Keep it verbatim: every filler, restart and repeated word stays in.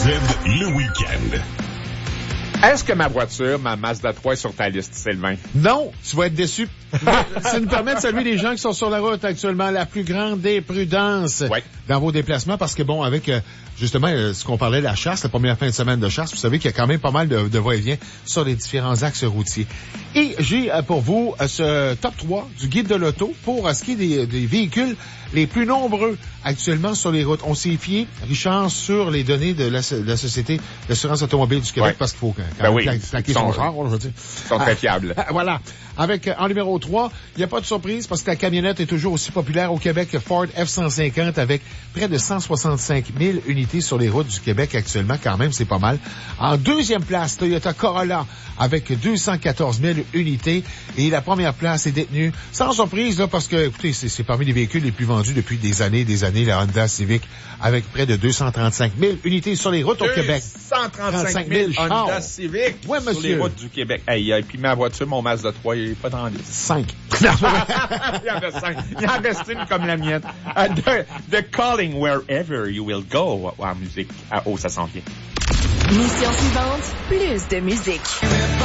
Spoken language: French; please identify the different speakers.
Speaker 1: Z, le week-end.
Speaker 2: Est-ce que ma voiture, ma Mazda trois, est sur ta liste, Sylvain?
Speaker 3: Non, tu vas être déçu. Ça nous permet de saluer les gens qui sont sur la route actuellement. La plus grande des prudences
Speaker 2: ouais.
Speaker 3: dans vos déplacements, parce que bon, avec euh, justement euh, ce qu'on parlait de la chasse, la première fin de semaine de chasse, vous savez qu'il y a quand même pas mal de, de va-et-vient sur les différents axes routiers. Et j'ai euh, pour vous euh, ce top trois du guide de l'auto pour euh, ce qui est des, des véhicules les plus nombreux actuellement sur les routes. On s'est fié, Richard, sur les données de la, de la Société d'assurance automobile du Québec,
Speaker 2: ouais.
Speaker 3: parce qu'il faut quand
Speaker 2: ben
Speaker 3: même
Speaker 2: oui,
Speaker 3: plaquer son genre, je veux dire.
Speaker 2: Ils sont très fiables.
Speaker 3: Ah, voilà. Avec, en numéro trois, il n'y a pas de surprise parce que la camionnette est toujours aussi populaire au Québec que Ford F cent cinquante avec près de cent soixante-cinq mille unités sur les routes du Québec actuellement. Quand même, c'est pas mal. En deuxième place, Toyota Corolla avec deux cent quatorze mille unités. Et la première place est détenue, sans surprise, là, parce que, écoutez, c'est, c'est parmi les véhicules les plus vendus depuis des années et des années, la Honda Civic avec près de deux cent trente-cinq mille unités sur les routes au Québec.
Speaker 2: deux cent trente-cinc mille Honda Civic
Speaker 3: ouais,
Speaker 2: sur les routes du Québec. Hey, et puis ma voiture, mon Mazda trois, il n'est pas dans la liste.
Speaker 3: Cinq.
Speaker 2: il y en avait cinq. Il en reste une comme la mienne. Uh, the, the Calling Wherever You Will Go en musique. Ah, oh, ça s'en vient.
Speaker 4: Mission suivante, plus de musique.